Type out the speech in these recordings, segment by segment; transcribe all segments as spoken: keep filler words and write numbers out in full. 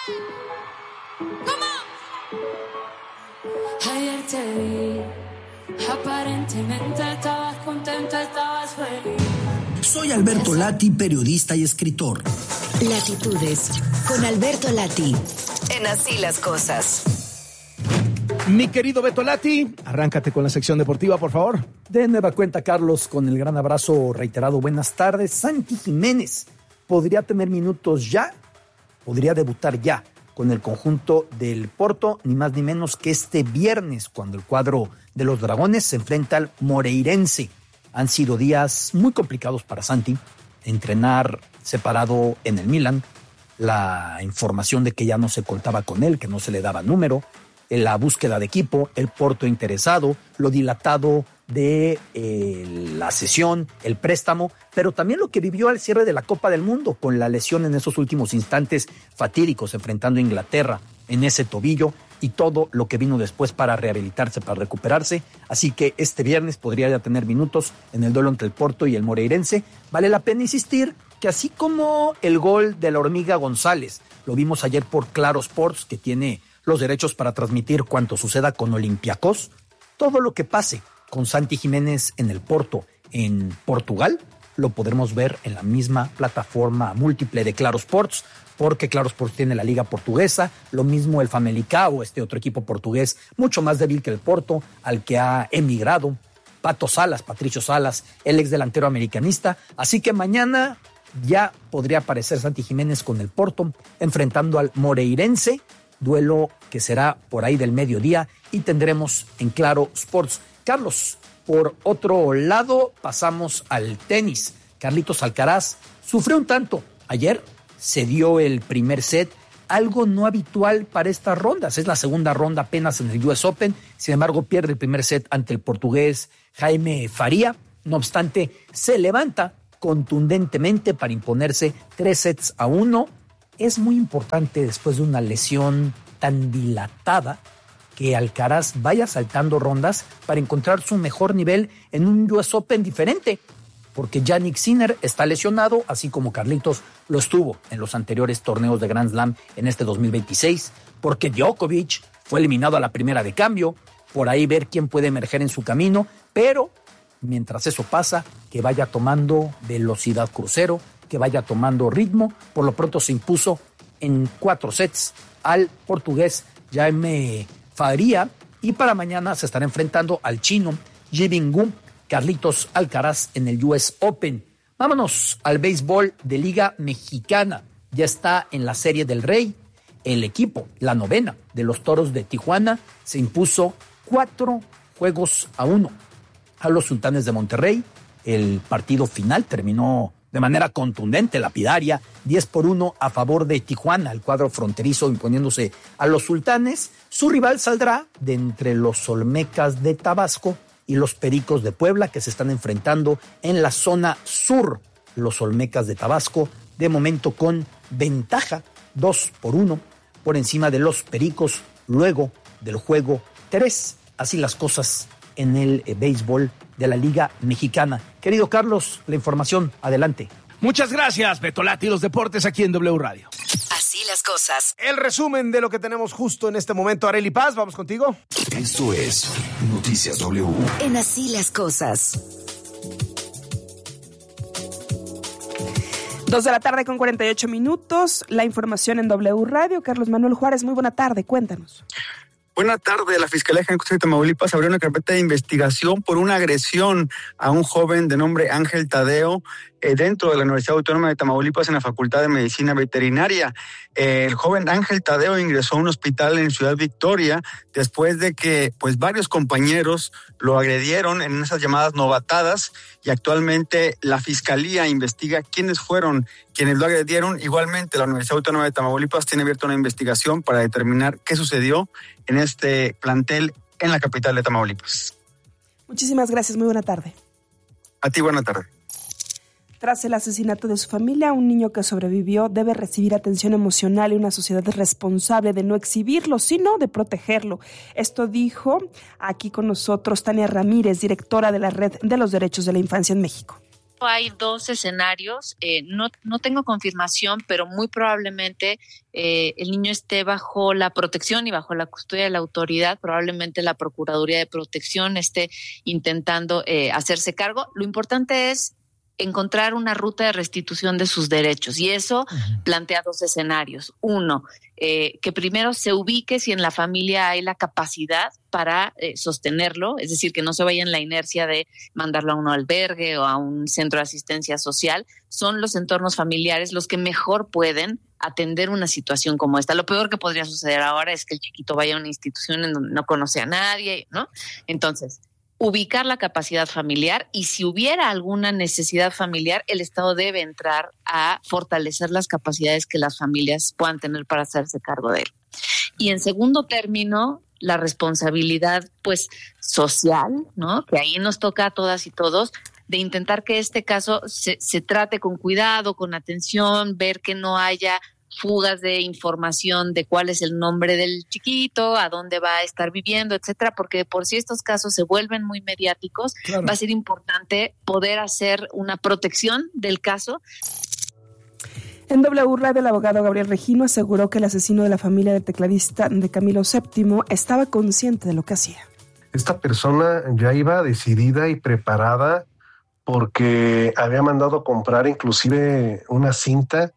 Ayer te vi, aparentemente estabas contenta, estabas feliz. Soy Alberto Lati, periodista y escritor. Latitudes, con Alberto Lati, en Así las Cosas. Mi querido Beto Lati, arráncate con la sección deportiva, por favor. De nueva cuenta, Carlos, con el gran abrazo reiterado. Buenas tardes. Santi Jiménez podría tener minutos ya, podría debutar ya con el conjunto del Porto, ni más ni menos que este viernes, cuando el cuadro de los Dragones se enfrenta al Moreirense. Han sido días muy complicados para Santi, entrenar separado en el Milan, la información de que ya no se contaba con él, que no se le daba número, la búsqueda de equipo, el Porto interesado, lo dilatado de eh, la cesión, el préstamo, pero también lo que vivió al cierre de la Copa del Mundo, con la lesión en esos últimos instantes fatídicos enfrentando a Inglaterra en ese tobillo y todo lo que vino después para rehabilitarse, para recuperarse. Así que este viernes podría ya tener minutos en el duelo entre el Porto y el Moreirense. Vale la pena insistir que así como el gol de la Hormiga González, lo vimos ayer por Claro Sports, que tiene los derechos para transmitir cuanto suceda con Olympiacos, todo lo que pase con Santi Jiménez en el Porto, en Portugal, lo podremos ver en la misma plataforma múltiple de Claro Sports, porque Claro Sports tiene la liga portuguesa, lo mismo el Famalicão, este otro equipo portugués, mucho más débil que el Porto, al que ha emigrado Pato Salas, Patricio Salas, el ex delantero americanista. Así que mañana ya podría aparecer Santi Jiménez con el Porto, enfrentando al Moreirense, duelo que será por ahí del mediodía y tendremos en Claro Sports. Carlos, por otro lado, pasamos al tenis. Carlitos Alcaraz sufrió un tanto. Ayer se dio el primer set, algo no habitual para estas rondas. Es la segunda ronda apenas en el U S Open. Sin embargo, pierde el primer set ante el portugués Jaime Faría. No obstante, se levanta contundentemente para imponerse tres sets a uno. Es muy importante, después de una lesión tan dilatada, que Alcaraz vaya saltando rondas para encontrar su mejor nivel en un U S Open diferente, porque Jannik Sinner está lesionado, así como Carlitos lo estuvo en los anteriores torneos de Grand Slam en este dos mil veintiséis, porque Djokovic fue eliminado a la primera de cambio, por ahí ver quién puede emerger en su camino, pero mientras eso pasa, que vaya tomando velocidad crucero, que vaya tomando ritmo. Por lo pronto se impuso en cuatro sets al portugués Jaime Faría, y para mañana se estará enfrentando al chino Yibing Wu, Carlitos Alcaraz en el U S Open. Vámonos al béisbol de Liga Mexicana. Ya está en la Serie del Rey. El equipo, la novena de los Toros de Tijuana, se impuso cuatro juegos a uno a los Sultanes de Monterrey. El partido final terminó de manera contundente, lapidaria, diez por uno a favor de Tijuana, el cuadro fronterizo imponiéndose a los Sultanes. Su rival saldrá de entre los Olmecas de Tabasco y los Pericos de Puebla, que se están enfrentando en la zona sur. Los Olmecas de Tabasco, de momento con ventaja, dos por uno, por encima de los Pericos, luego del juego tres. Así las cosas en el eh, béisbol de la Liga Mexicana. Querido Carlos, la información, adelante. Muchas gracias, Beto Lati, los deportes aquí en W Radio. Así las cosas. El resumen de lo que tenemos justo en este momento. Arely Paz, vamos contigo. Esto es Noticias W. En Así las Cosas. Dos de la tarde con cuarenta y ocho minutos. La información en W Radio. Carlos Manuel Juárez, muy buena tarde, cuéntanos. Buena tarde. La Fiscalía General de Tamaulipas abrió una carpeta de investigación por una agresión a un joven de nombre Ángel Tadeo eh, dentro de la Universidad Autónoma de Tamaulipas en la Facultad de Medicina Veterinaria. Eh, el joven Ángel Tadeo ingresó a un hospital en Ciudad Victoria después de que pues varios compañeros lo agredieron en esas llamadas novatadas, y actualmente la Fiscalía investiga quiénes fueron quienes lo agredieron. Igualmente la Universidad Autónoma de Tamaulipas tiene abierta una investigación para determinar qué sucedió en este plantel en la capital de Tamaulipas. Muchísimas gracias, muy buena tarde. A ti, buena tarde. Tras el asesinato de su familia, un niño que sobrevivió debe recibir atención emocional y una sociedad responsable de no exhibirlo, sino de protegerlo. Esto dijo aquí con nosotros Tania Ramírez, directora de la Red de los Derechos de la Infancia en México. hay dos escenarios. Eh, no, no tengo confirmación, pero muy probablemente eh, el niño esté bajo la protección y bajo la custodia de la autoridad. Probablemente la Procuraduría de Protección esté intentando eh, hacerse cargo. Lo importante es encontrar una ruta de restitución de sus derechos, y eso uh-huh. plantea dos escenarios. Uno, eh, que primero se ubique si en la familia hay la capacidad para eh, sostenerlo, es decir, que no se vaya en la inercia de mandarlo a un albergue o a un centro de asistencia social. Son los entornos familiares los que mejor pueden atender una situación como esta. Lo peor que podría suceder ahora es que el chiquito vaya a una institución en donde no conoce a nadie, ¿no? Entonces, ubicar la capacidad familiar, y si hubiera alguna necesidad familiar, el Estado debe entrar a fortalecer las capacidades que las familias puedan tener para hacerse cargo de él. Y en segundo término, la responsabilidad pues social, ¿no? Que ahí nos toca a todas y todos, de intentar que este caso se, se trate con cuidado, con atención, ver que no haya fugas de información de cuál es el nombre del chiquito, a dónde va a estar viviendo, etcétera, porque por si estos casos se vuelven muy mediáticos, claro, va a ser importante poder hacer una protección del caso. En W Radio, el abogado Gabriel Regino aseguró que el asesino de la familia del tecladista de Camilo séptimo estaba consciente de lo que hacía. Esta persona ya iba decidida y preparada, porque había mandado comprar inclusive una cinta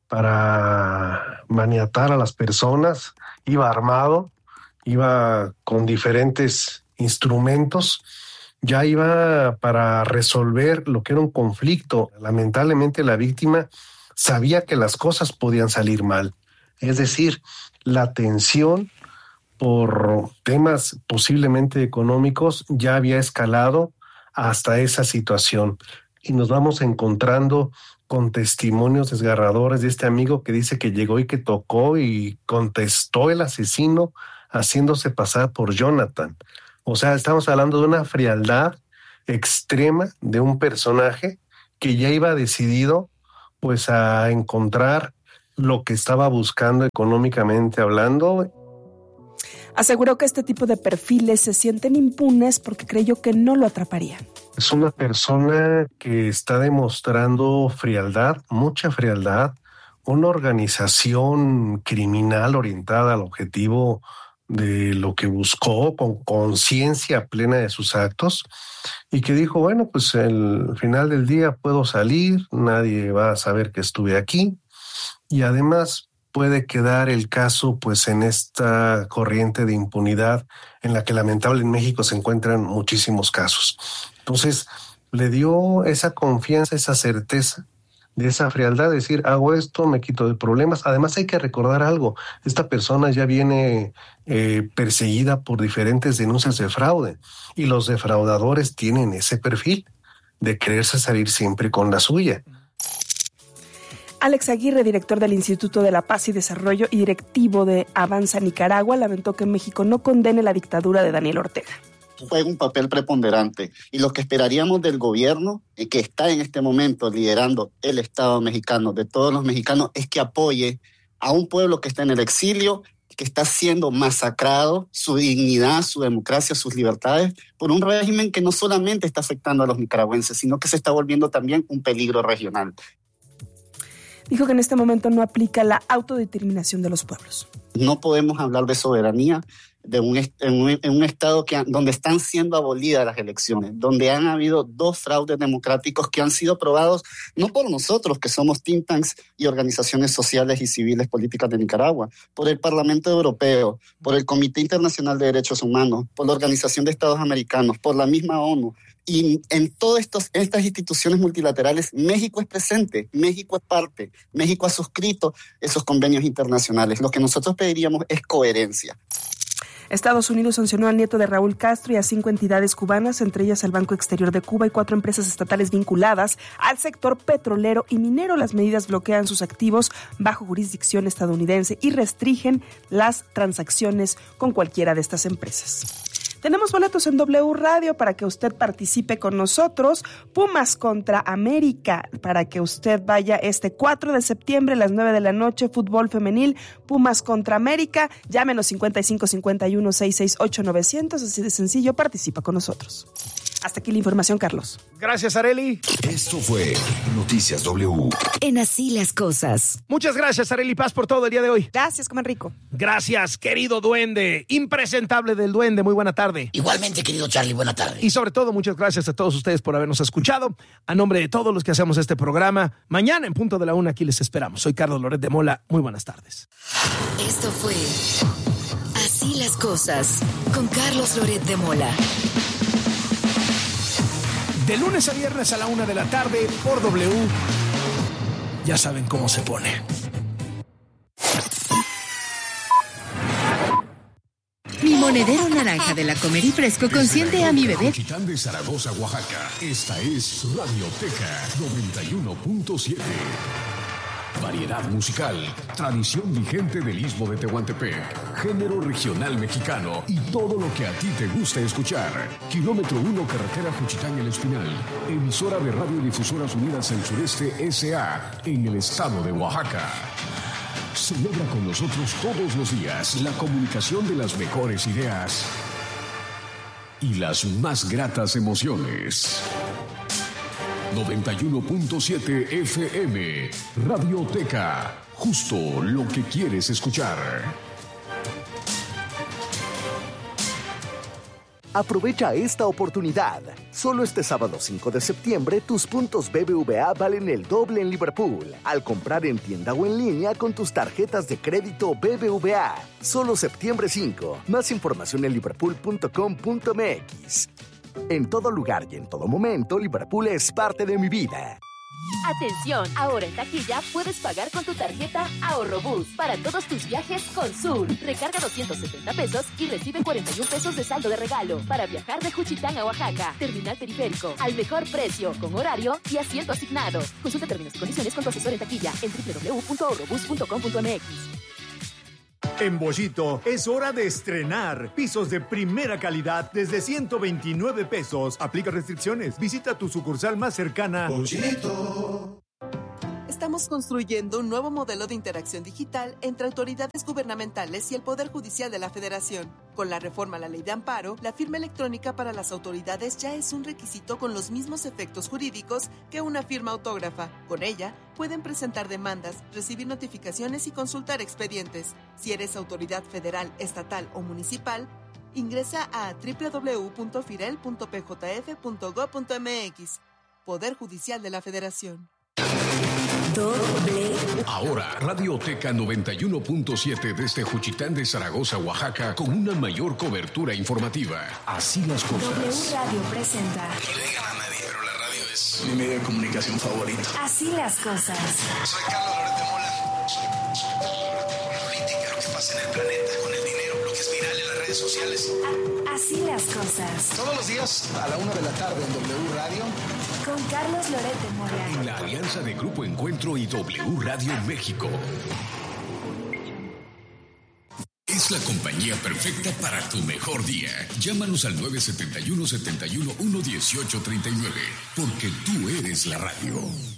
para maniatar a las personas. Iba armado, iba con diferentes instrumentos, ya iba para resolver lo que era un conflicto. Lamentablemente la víctima sabía que las cosas podían salir mal, es decir, la tensión por temas posiblemente económicos ya había escalado hasta esa situación, y nos vamos encontrando con testimonios desgarradores de este amigo que dice que llegó y que tocó y contestó el asesino haciéndose pasar por Jonathan. O sea, estamos hablando de una frialdad extrema de un personaje que ya iba decidido pues a encontrar lo que estaba buscando económicamente hablando. Aseguró que este tipo de perfiles se sienten impunes porque creyó que no lo atraparían. Es una persona que está demostrando frialdad, mucha frialdad, una organización criminal orientada al objetivo de lo que buscó, con conciencia plena de sus actos, y que dijo, bueno, pues al final del día puedo salir, nadie va a saber que estuve aquí, y además puede quedar el caso pues en esta corriente de impunidad en la que lamentablemente en México se encuentran muchísimos casos. Entonces le dio esa confianza, esa certeza, de esa frialdad, de decir, hago esto, me quito de problemas. Además hay que recordar algo, esta persona ya viene eh, perseguida por diferentes denuncias de fraude, y los defraudadores tienen ese perfil de quererse salir siempre con la suya. Alex Aguirre, director del Instituto de la Paz y Desarrollo y directivo de Avanza Nicaragua, lamentó que México no condene la dictadura de Daniel Ortega. Juega un papel preponderante, y lo que esperaríamos del gobierno que está en este momento liderando el Estado mexicano, de todos los mexicanos, es que apoye a un pueblo que está en el exilio, que está siendo masacrado, su dignidad, su democracia, sus libertades, por un régimen que no solamente está afectando a los nicaragüenses, sino que se está volviendo también un peligro regional. Dijo que en este momento no aplica la autodeterminación de los pueblos. No podemos hablar de soberanía de un, en, un, en un estado que, donde están siendo abolidas las elecciones, donde han habido dos fraudes democráticos que han sido probados no por nosotros, que somos think tanks y organizaciones sociales y civiles políticas de Nicaragua, por el Parlamento Europeo, por el Comité Internacional de Derechos Humanos, por la Organización de Estados Americanos, por la misma ONU. Y en todas estas instituciones multilaterales, México es presente, México es parte, México ha suscrito esos convenios internacionales. Lo que nosotros pediríamos es coherencia. Estados Unidos sancionó al nieto de Raúl Castro y a cinco entidades cubanas, entre ellas el Banco Exterior de Cuba y cuatro empresas estatales vinculadas al sector petrolero y minero. Las medidas bloquean sus activos bajo jurisdicción estadounidense y restringen las transacciones con cualquiera de estas empresas. Tenemos boletos en W Radio para que usted participe con nosotros. Pumas contra América, para que usted vaya este cuatro de septiembre a las nueve de la noche, fútbol femenil, Pumas contra América. Llámenos cincuenta y cinco cincuenta y uno sesenta y seis ocho novecientos, así de sencillo, participa con nosotros. Hasta aquí la información, Carlos. Gracias, Arely. Esto fue Noticias W. En Así las Cosas. Muchas gracias, Arely Paz, por todo el día de hoy. Gracias, coman rico. Gracias, querido duende, impresentable del duende, muy buena tarde. Igualmente, querido Charlie, buena tarde. Y sobre todo, muchas gracias a todos ustedes por habernos escuchado. A nombre de todos los que hacemos este programa, mañana en punto de la una aquí les esperamos. Soy Carlos Loret de Mola, muy buenas tardes. Esto fue Así las Cosas con Carlos Loret de Mola. De lunes a viernes a la una de la tarde por W. Ya saben cómo se pone. Mi monedero naranja de la Comer y Fresco consiente a mi bebé. Juchitán de Zaragoza, Oaxaca. Esta es Radioteca noventa y uno punto siete. Variedad musical, tradición vigente del Istmo de Tehuantepec, género regional mexicano y todo lo que a ti te gusta escuchar. Kilómetro uno, carretera Juchitán El Espinal. Emisora de Radiodifusoras Unidas del Sureste S A en el estado de Oaxaca. Celebra con nosotros todos los días la comunicación de las mejores ideas y las más gratas emociones. noventa y uno punto siete F M, Radioteca, justo lo que quieres escuchar. Aprovecha esta oportunidad. Solo este sábado cinco de septiembre, tus puntos B B V A valen el doble en Liverpool. Al comprar en tienda o en línea con tus tarjetas de crédito B B V A. Solo septiembre cinco. Más información en liverpool punto com punto m x. En todo lugar y en todo momento, Liverpool es parte de mi vida. Atención, ahora en taquilla puedes pagar con tu tarjeta Ahorrobús para todos tus viajes con Sur. Recarga doscientos setenta pesos y recibe cuarenta y un pesos de saldo de regalo para viajar de Juchitán a Oaxaca. Terminal periférico, al mejor precio, con horario y asiento asignado. Consulta términos y condiciones con tu asesor en taquilla en doble u doble u doble u punto ahorrobús punto com punto m x. En Bollito es hora de estrenar pisos de primera calidad desde ciento veintinueve pesos. Aplica restricciones. Visita tu sucursal más cercana. Bollito. Estamos construyendo un nuevo modelo de interacción digital entre autoridades gubernamentales y el Poder Judicial de la Federación. Con la reforma a la Ley de Amparo, la firma electrónica para las autoridades ya es un requisito con los mismos efectos jurídicos que una firma autógrafa. Con ella, pueden presentar demandas, recibir notificaciones y consultar expedientes. Si eres autoridad federal, estatal o municipal, ingresa a doble u doble u doble u punto firel punto p j f punto gob punto m x. Poder Judicial de la Federación. Ahora, Radioteca noventa y uno punto siete desde Juchitán de Zaragoza, Oaxaca, con una mayor cobertura informativa. Así las cosas. W Radio presenta. No le digan a nadie, pero la radio es mi medio de comunicación favorito. Así las cosas. Soy Carlos Loret de Mola. Política, lo que pasa en el planeta, con el dinero, lo que es viral en las redes sociales. A- así las cosas. Todos los días a la una de la tarde en W Radio. Con Carlos Loret de Mola. En la alianza de Grupo Encuentro y W Radio México. Es la compañía perfecta para tu mejor día. Llámanos al nueve siete uno, siete uno, uno uno ocho tres nueve, porque tú eres la radio.